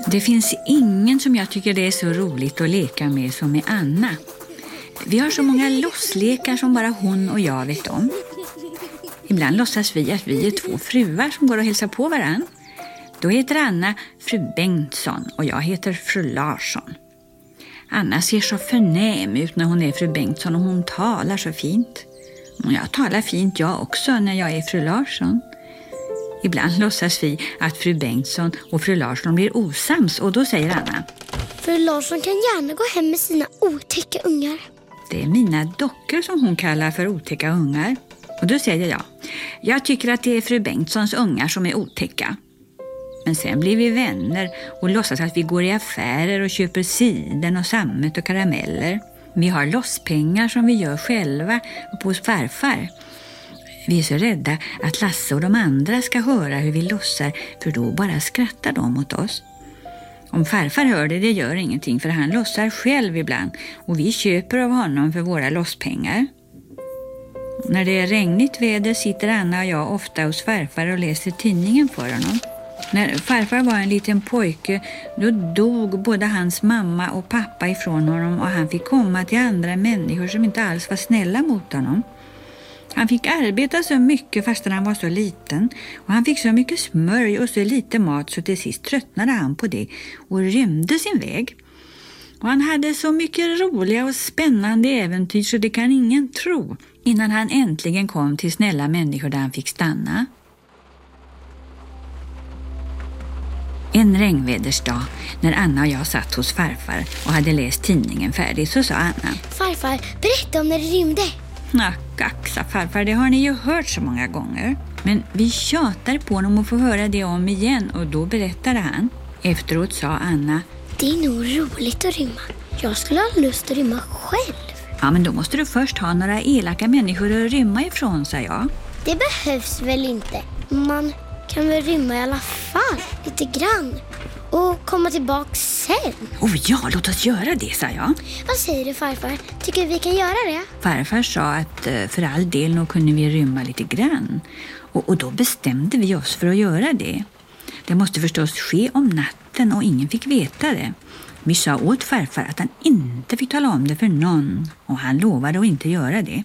Det finns ingen som jag tycker det är så roligt att leka med som med Anna. Vi har så många losslekar som bara hon och jag vet om. Ibland låtsas vi att vi är två fruar som går och hälsar på varann. Då heter Anna fru Bengtsson och jag heter fru Larsson. Anna ser så förnäm ut när hon är fru Bengtsson och hon talar så fint. Och jag talar fint jag också när jag är fru Larsson. Ibland låtsas vi att fru Bengtsson och fru Larsson blir osams och då säger Anna: Fru Larsson kan gärna gå hem med sina otäcka ungar. Det är mina dockor som hon kallar för otäcka ungar. Och då säger jag tycker att det är fru Bengtssons ungar som är otäcka. Men sen blir vi vänner och låtsas att vi går i affärer och köper siden och sammet och karameller. Vi har losspengar som vi gör själva på hos farfar. Vi är så rädda att Lasse och de andra ska höra hur vi lossar, för då bara skrattar de åt oss. Om farfar hör det gör ingenting, för han lossar själv ibland och vi köper av honom för våra losspengar. När det är regnigt väder sitter Anna och jag ofta hos farfar och läser tidningen för honom. När farfar var en liten pojke, då dog både hans mamma och pappa ifrån honom och han fick komma till andra människor som inte alls var snälla mot honom. Han fick arbeta så mycket fast han var så liten och han fick så mycket smörj och så lite mat så till sist tröttnade han på det och rymde sin väg. Och han hade så mycket roliga och spännande äventyr så det kan ingen tro innan han äntligen kom till snälla människor där han fick stanna. En regnvädersdag när Anna och jag satt hos farfar och hade läst tidningen färdigt så sa Anna: Farfar, berätta om när det rymde. Kaxa farfar, det har ni ju hört så många gånger. Men vi tjatar på honom att få höra det om igen och då berättade han. Efteråt sa Anna: Det är nog roligt att rymma. Jag skulle ha lust att rymma själv. Ja, men då måste du först ha några elaka människor att rymma ifrån, sa jag. Det behövs väl inte. Man kan väl rymma i alla fall, lite grann. Och komma tillbaka sen. Ja, låt oss göra det, sa jag. Vad säger du farfar? Tycker vi kan göra det? Farfar sa att för all del nog kunde vi rymma lite grann. Och då bestämde vi oss för att göra det. Det måste förstås ske om natten och ingen fick veta det. Vi sa åt farfar att han inte fick tala om det för någon och han lovade att inte göra det.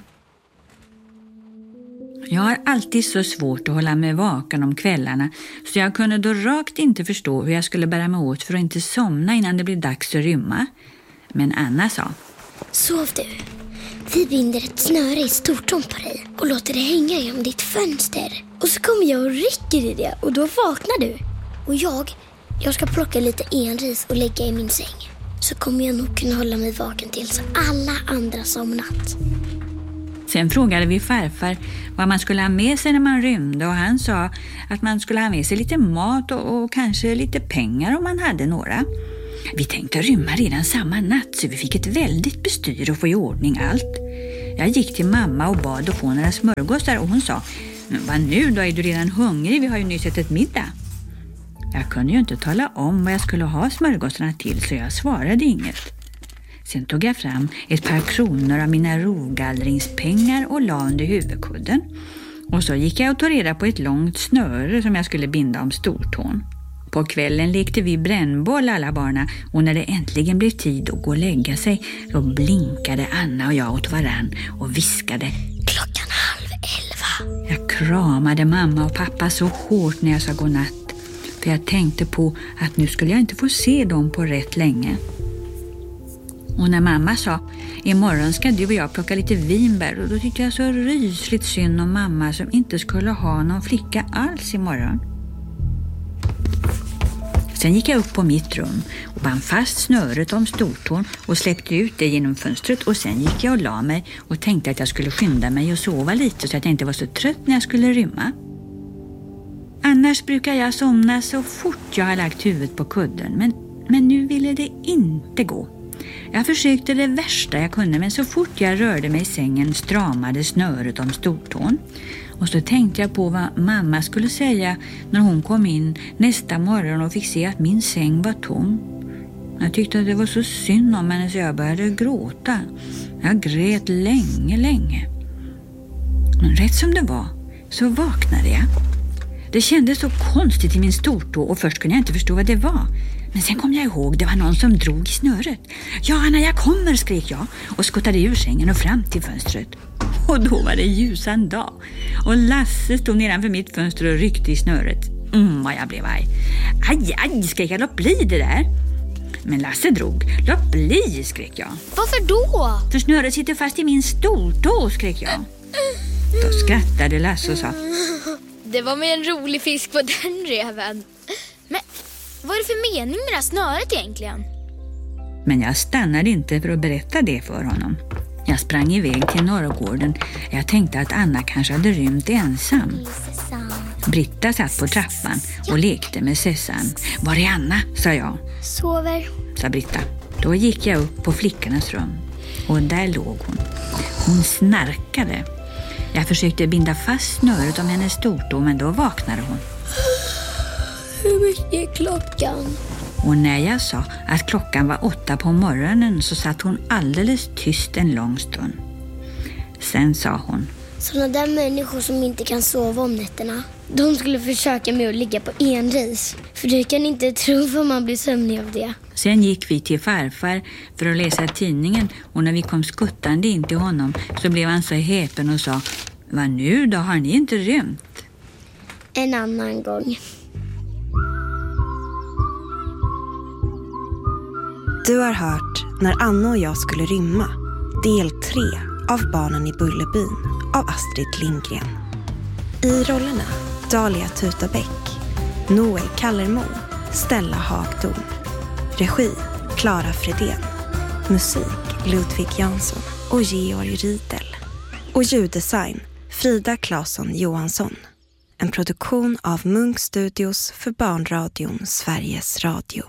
Jag har alltid så svårt att hålla mig vaken om kvällarna så jag kunde då rakt inte förstå hur jag skulle bära mig åt för att inte somna innan det blev dags att rymma. Men Anna sa: Sov du. Vi binder ett snöre i stortån på dig och låter det hänga genom ditt fönster. Och så kommer jag och rycker i det och då vaknar du. Och jag ska plocka lite enris och lägga i min säng. Så kommer jag nog kunna hålla mig vaken tills alla andra somnat. Sen frågade vi farfar vad man skulle ha med sig när man rymde och han sa att man skulle ha med sig lite mat och kanske lite pengar om man hade några. Vi tänkte rymma redan samma natt så vi fick ett väldigt bestyr och få i ordning allt. Jag gick till mamma och bad att få några smörgåsar och hon sa: Vad nu då, är du redan hungrig? Vi har ju nyss ätit middag. Jag kunde ju inte tala om vad jag skulle ha smörgåsarna till så jag svarade inget. Sen tog jag fram ett par kronor av mina rovgallringspengar och la under huvudkudden. Och så gick jag och tog reda på ett långt snöre som jag skulle binda om stortån. På kvällen lekte vi brännboll alla barna och när det äntligen blev tid att gå och lägga sig då blinkade Anna och jag åt varann och viskade: 22:30. Jag kramade mamma och pappa så hårt när jag sa godnatt. För jag tänkte på att nu skulle jag inte få se dem på rätt länge. Och när mamma sa: imorgon ska du och jag plocka lite vinbär, och då tyckte jag så rysligt synd om mamma som inte skulle ha någon flicka alls imorgon. Sen gick jag upp på mitt rum och band fast snöret om stortån och släppte ut det genom fönstret och sen gick jag och la mig och tänkte att jag skulle skynda mig och sova lite så att jag inte var så trött när jag skulle rymma. Annars brukar jag somna så fort jag har lagt huvudet på kudden, men nu ville det inte gå. Jag försökte det värsta jag kunde, men så fort jag rörde mig i sängen stramade snöret om stortån. Och så tänkte jag på vad mamma skulle säga när hon kom in nästa morgon och fick se att min säng var tom. Jag tyckte att det var så synd om henne så jag började gråta. Jag grät länge. Men rätt som det var så vaknade jag. Det kändes så konstigt i min stortå och först kunde jag inte förstå vad det var. Men sen kom jag ihåg, det var någon som drog i snöret. Ja, Anna, jag kommer, skrek jag och skottade ur sängen och fram till fönstret. Och då var det ljusan dag. Och Lasse stod nedanför mitt fönster och ryckte i snöret. Vad jag blev arg. Aj, skrek jag, låt bli det där. Men Lasse drog. Låt bli, skrek jag. Varför då? För snöret sitter fast i min stortå, skrek jag. Då skrattade Lasse och sa: Det var med en rolig fisk på den reven. Men vad är det för mening med det här snöret egentligen? Men jag stannade inte för att berätta det för honom. Jag sprang iväg till Norrgården. Jag tänkte att Anna kanske hade rymt ensam. Britta satt på trappan och lekte med Sessan. Var är Anna, sa jag. Sover, sa Britta. Då gick jag upp på flickornas rum. Och där låg hon. Hon snarkade. Jag försökte binda fast snöret om hennes stortå, men då vaknade hon. Hur mycket är klockan? Och när jag sa att klockan var 8 på morgonen så satt hon alldeles tyst en lång stund. Sen sa hon: Sådana där människor som inte kan sova om nätterna, de skulle försöka med att ligga på enris. För du kan inte tro vad man blir sömnig av det. Sen gick vi till farfar för att läsa tidningen, och när vi kom skuttande in till honom så blev han så häpen och sa: Vad nu, då har ni inte rymt? En annan gång. Du har hört När Anna och jag skulle rymma, del 3 av Barnen i Bullerbyn av Astrid Lindgren. I rollerna Dahlia Tutabäck, Noel Kallermo, Stella Hagdorn. Regi Clara Fredén. Musik Ludvig Jansson och Georg Riedel. Och ljuddesign Frida Claesson Johansson. En produktion av Munk Studios för Barnradion Sveriges Radio.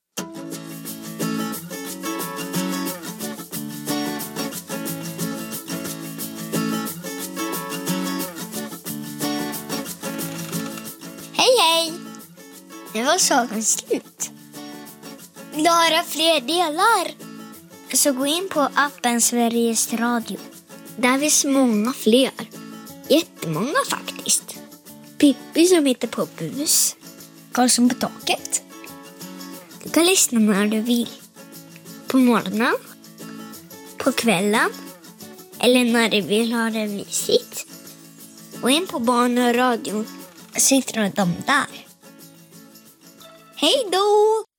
Hej! Det var sagan slut. Vill du höra fler delar? Så gå in på appen Sveriges Radio. Där finns många fler. Jättemånga faktiskt. Pippi som heter på bus. Karlsson på taket. Du kan lyssna när du vill. På morgonen. På kvällen. Eller när du vill ha det mysigt. Och in på Barnradion sitter de där. Hej då!